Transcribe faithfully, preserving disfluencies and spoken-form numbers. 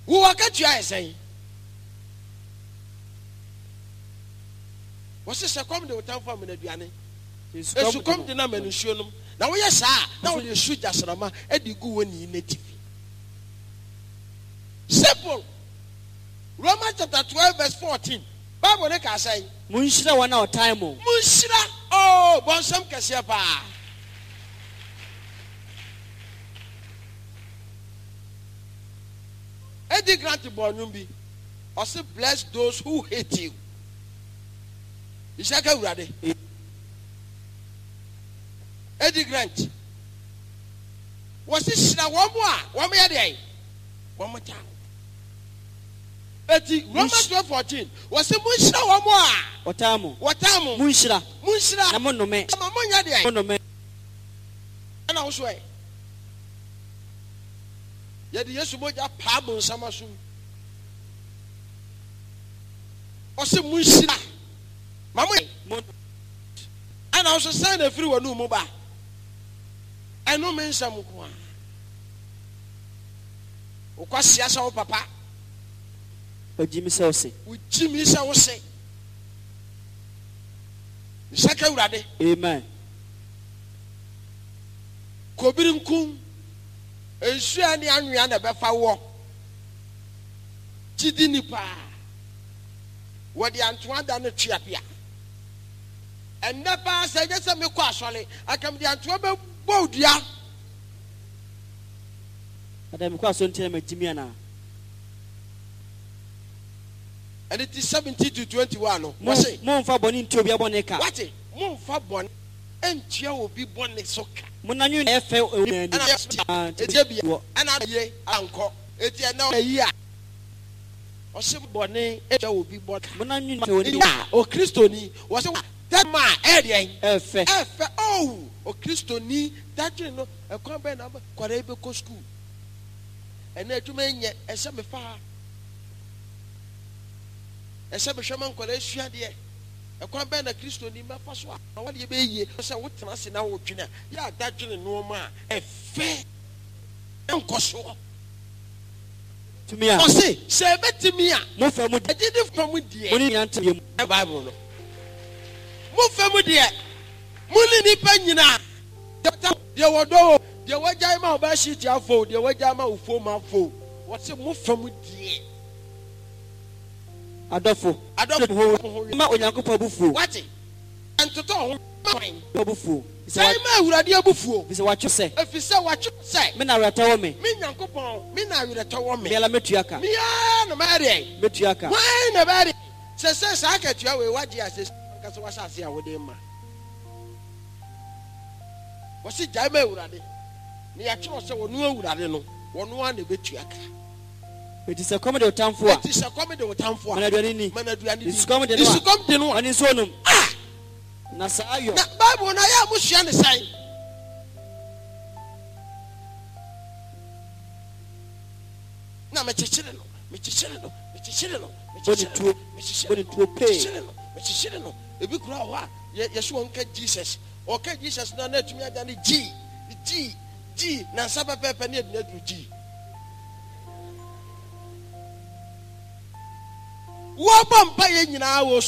Who are cut you I say? What's this? I come to town for me, Diane. It's to come to them and show them. Now, yes, sir. Now you shoot us, Rama, and you go when you native. Simple. Romans chapter twelve, verse fourteen. Bible can say, Munshira one hour time. Munshira, oh, Bonsam Cassiapa. Eddie Grant Bonumbi, also bless those who hate you. Ishaka Urade. Eddie Grant. Was this one more? One more day? One more time. Eddie, Romans twelve fourteen. Was a Munshira one more? Watamu. Watamu. Munshira. Munshira. Namonome. Mamonya day. Monome. And I was way. Yet the yes, boy, a pabon samasu. Or some Munshira. Mamma. And I also signed a free one new mobile. I know men some one. Okwasiasa papa. O Jimmy Sauce. With Jimmy Sauce. Second ready. Amen. Kobirin kum. Ensuani anwea na befa wo. Chidi nipa. Wodi antoa da no tuapia. And never say yes, I'm a quasole. I come the Antoine Bodia. Madame Quason tell me Jimiana. And it is seventy to twenty one. What's it? Moon for Bonin to be a bonnica. What it? Moon for bon. And Chia will be bonnet sock. Monanu F L and I ye uncle. It's a no a year. Or some bonnet, it will be bought. Monanu or Christoni was a. That man, Eddie, F. F. Oh, or Christoni, that you know, a combine number, Quarebeco school. And there to me, a semi far. A semi shaman collection, dear. A combine a Christoni, my first one. What do you be? So what can I say now? Yeah, that you know, ma, a fair. Uncle so. To me, I say, say, bet to me, no family, I didn't come with the only answer you, Bible. Move dear. Muli ni penina. There were no, there were Jama Bashi Jafo, there were Jama Ufo Mafo. What's a move from dear? Adolfo, Adolfo, Mayanko Pabufu. What it? And to talk, Pabufu. Say, my Uradia Bufu. Is what you say. If you say what you say, Mina told me. Mina Coupon, Mina will tell me. Ella Metriaca. Mia, Mary, Metriaca. Why, nobody says, I get you what you say. That's what I say. I would him. Was it Jame Urade? Near Chos or no Urade? One one the Betriac. It is a comedy of town for it is a comedy of town for Manadrini. Manadrini is comedy to come to know and his own. Ah! Nasayo. Bible, I am Mushan the sign. Now, Michicino, Michicino, Michicino, Michicino, Michicino, Michicino, Michicino. If you grow up, yes, won't get Jesus. Or get Jesus, no, let me than the G, the G, G, Nasaba Pepper, need G. What bumping in our